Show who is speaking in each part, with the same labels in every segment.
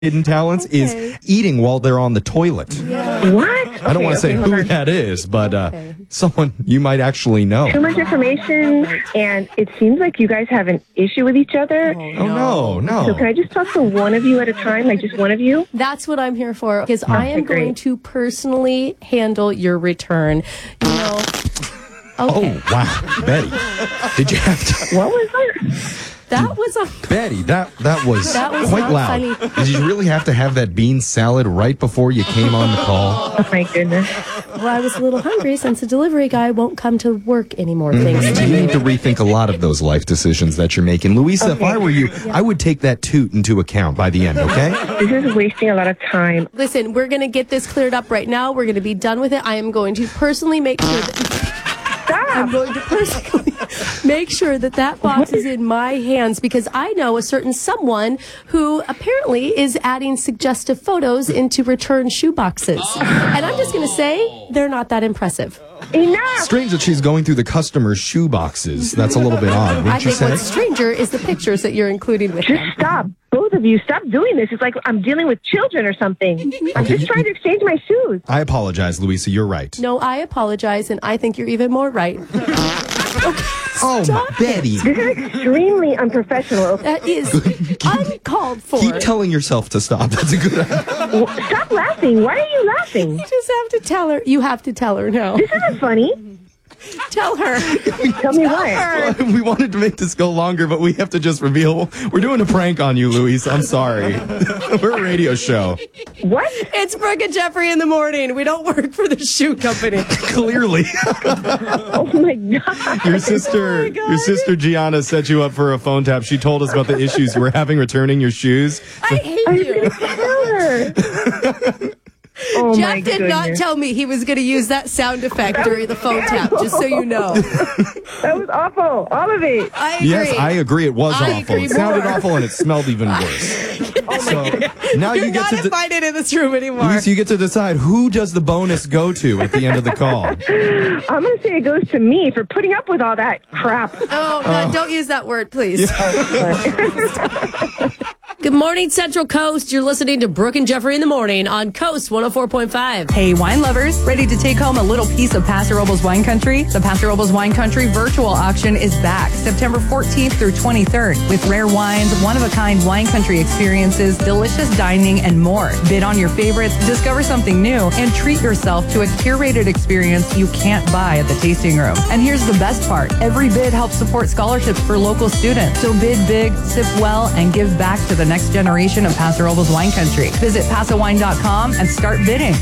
Speaker 1: hidden talents is eating while they're on the toilet.
Speaker 2: Yeah. What?
Speaker 1: I don't want to say who that is, but someone you might actually know.
Speaker 2: Too much information, and it seems like you guys have an issue with each other.
Speaker 1: Oh, no.
Speaker 2: So can I just talk to one of you at a time, like just one of you?
Speaker 3: That's what I'm here for, because I am going to personally handle your return. You know. Okay.
Speaker 1: Oh, wow. Betty, did you have to...
Speaker 2: What was that?
Speaker 3: That was
Speaker 1: Betty, that was quite
Speaker 3: not
Speaker 1: loud.
Speaker 3: funny.
Speaker 1: Did you really have to have that bean salad right before you came on the call?
Speaker 2: Oh, my goodness.
Speaker 3: Well, I was a little hungry since the delivery guy won't come to work anymore. Thanks to
Speaker 1: You
Speaker 3: you.
Speaker 1: need to rethink a lot of those life decisions that you're making. Louisa, if I were you, I would take that toot into account by the end, okay?
Speaker 2: This is wasting a lot of time.
Speaker 3: Listen, we're going to get this cleared up right now. We're going to be done with it. I am going to personally make sure that... I'm going to personally make sure that box is in my hands, because I know a certain someone who apparently is adding suggestive photos into return shoe boxes. And I'm just going to say they're not that impressive.
Speaker 2: Enough!
Speaker 1: Strange that she's going through the customer's shoe boxes. That's a little bit odd,
Speaker 3: I
Speaker 1: wouldn't you
Speaker 3: think
Speaker 1: say?
Speaker 3: what's stranger is the pictures that you're including with them.
Speaker 2: Just stop. Both of you, stop doing this. It's like I'm dealing with children or something. I'm just trying to exchange my shoes.
Speaker 1: I apologize, Louisa. You're right.
Speaker 3: No, I apologize, and I think you're even more right.
Speaker 1: Oh, Betty.
Speaker 2: This is extremely unprofessional.
Speaker 3: That is uncalled for.
Speaker 1: Keep telling yourself to stop. That's a good idea.
Speaker 2: Stop laughing. Why are you laughing?
Speaker 3: You just have to tell her. You have to tell her now.
Speaker 2: This isn't funny.
Speaker 3: Tell her.
Speaker 2: Tell me what.
Speaker 1: We wanted to make this go longer, but we have to just reveal we're doing a prank on you, Louise. I'm sorry. We're a radio show.
Speaker 2: What?
Speaker 3: It's Brooke and Jeffrey in the morning. We don't work for the shoe company.
Speaker 1: Clearly.
Speaker 2: Oh my God.
Speaker 1: Your sister Gianna set you up for a phone tap. She told us about the issues you were having returning your shoes.
Speaker 3: I hate
Speaker 2: I was
Speaker 3: you.
Speaker 2: going to tell her. Oh my
Speaker 3: Jeff did not
Speaker 2: goodness.
Speaker 3: tell me he was going to use that sound effect during the phone tap, just so you know.
Speaker 2: That was awful. All of it.
Speaker 3: I agree.
Speaker 1: Yes, I agree. It was
Speaker 3: I
Speaker 1: awful.
Speaker 3: agree
Speaker 1: It sounded
Speaker 3: more.
Speaker 1: awful, and it smelled even worse. So now
Speaker 3: You're
Speaker 1: you get
Speaker 3: not
Speaker 1: to
Speaker 3: invited in this room anymore.
Speaker 1: Louise, you get to decide who does the bonus go to at the end of the call.
Speaker 2: I'm going to say it goes to me for putting up with all that crap.
Speaker 3: Oh, God, don't use that word, please. Good morning, Central Coast. You're listening to Brooke and Jeffrey in the morning on Coast 104.5.
Speaker 4: Hey, wine lovers, ready to take home a little piece of Paso Robles Wine Country? The Paso Robles Wine Country virtual auction is back September 14th through 23rd with rare wines, one-of-a-kind wine country experiences, delicious dining, and more. Bid on your favorites, discover something new, and treat yourself to a curated experience you can't buy at the tasting room. And here's the best part. Every bid helps support scholarships for local students. So bid big, sip well, and give back to the next generation of Paso Robles Wine Country. Visit PasoWine.com and start bidding.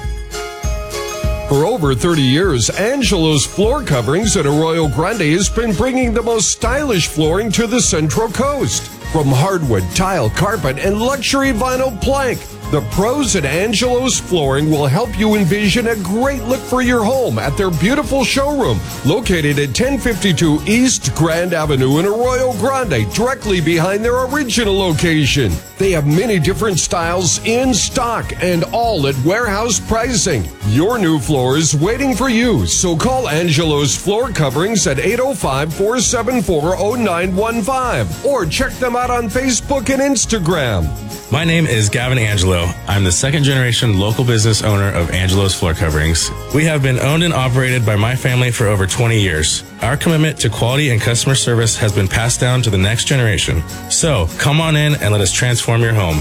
Speaker 5: For over 30 years, Angelo's Floor Coverings at Arroyo Grande has been bringing the most stylish flooring to the Central Coast. From hardwood, tile, carpet, and luxury vinyl plank, the pros at Angelo's Flooring will help you envision a great look for your home at their beautiful showroom located at 1052 East Grand Avenue in Arroyo Grande, directly behind their original location. They have many different styles in stock and all at warehouse pricing. Your new floor is waiting for you, so call Angelo's Floor Coverings at 805-474-0915 or check them out on Facebook and Instagram.
Speaker 6: My name is Gavin Angelo. I'm the second generation local business owner of Angelo's Floor Coverings. We have been owned and operated by my family for over 20 years. Our commitment to quality and customer service has been passed down to the next generation. So come on in and let us transform your home.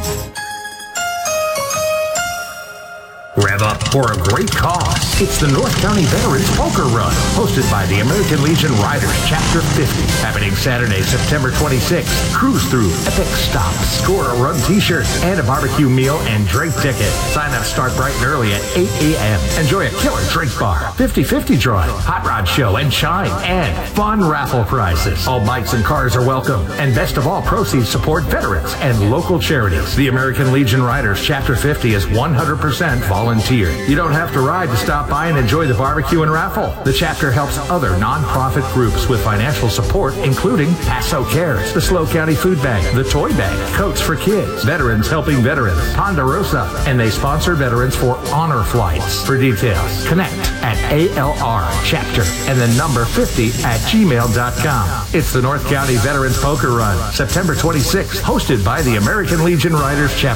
Speaker 7: Rev up for a great cause. It's the North County Veterans Poker Run, hosted by the American Legion Riders Chapter 50, happening Saturday, September 26th. Cruise through epic stops, score a run t-shirt, and a barbecue meal and drink ticket. Sign-ups start bright and early at 8 a.m. Enjoy a killer drink bar, 50-50 drawing, hot rod show and shine, and fun raffle prizes. All bikes and cars are welcome, and best of all, proceeds support veterans and local charities. The American Legion Riders Chapter 50 is 100% volunteer. You don't have to ride to stop by and enjoy the barbecue and raffle. The chapter helps other nonprofit groups with financial support, including Paso Cares, the SLO County Food Bank, the Toy Bank, Coats for Kids, Veterans Helping Veterans, Ponderosa, and they sponsor veterans for honor flights. For details, connect at ALRchapter and the number 50@gmail.com. It's the North County Veterans Poker Run, September 26th, hosted by the American Legion Riders Chapter.